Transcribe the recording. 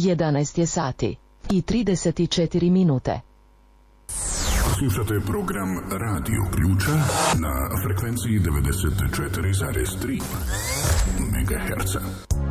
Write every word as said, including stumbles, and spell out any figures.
jedanaest je sati i trideset četiri minute. Slušate program Radio Ključa na frekvenciji devedeset četiri zarez tri megaherca.